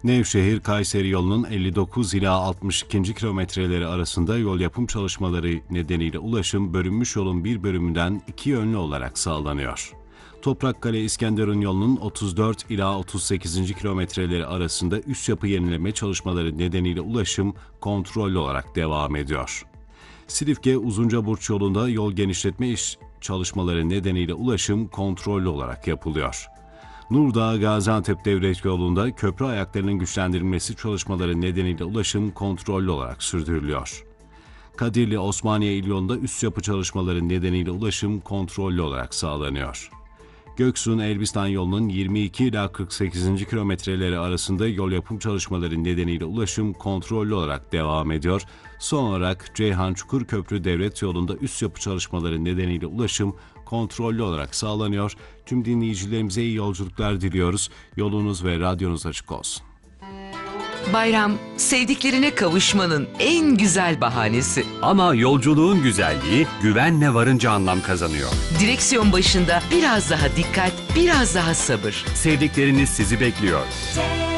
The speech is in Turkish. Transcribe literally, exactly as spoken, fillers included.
Nevşehir-Kayseri yolunun elli dokuz ila altmış ikinci kilometreleri arasında yol yapım çalışmaları nedeniyle ulaşım bölünmüş yolun bir bölümünden iki yönlü olarak sağlanıyor. Toprakkale-İskenderun yolunun otuz dört ila otuz sekizinci kilometreleri arasında üst yapı yenileme çalışmaları nedeniyle ulaşım kontrollü olarak devam ediyor. Silifke-Uzuncaburç yolunda yol genişletme iş çalışmaları nedeniyle ulaşım kontrollü olarak yapılıyor. Nurdağ-Gaziantep devlet yolunda köprü ayaklarının güçlendirilmesi çalışmaları nedeniyle ulaşım kontrollü olarak sürdürülüyor. Kadirli-Osmaniye il yolunda üst yapı çalışmaları nedeniyle ulaşım kontrollü olarak sağlanıyor. Göksun-Elbistan yolunun yirmi iki ila kırk sekizinci kilometreleri arasında yol yapım çalışmaları nedeniyle ulaşım kontrollü olarak devam ediyor. Son olarak Ceyhan-Çukur Köprü devlet yolunda üst yapı çalışmaları nedeniyle ulaşım kontrollü olarak sağlanıyor. Tüm dinleyicilerimize iyi yolculuklar diliyoruz. Yolunuz ve radyonuz açık olsun. Bayram, sevdiklerine kavuşmanın en güzel bahanesi. Ama yolculuğun güzelliği güvenle varınca anlam kazanıyor. Direksiyon başında biraz daha dikkat, biraz daha sabır. Sevdikleriniz sizi bekliyor.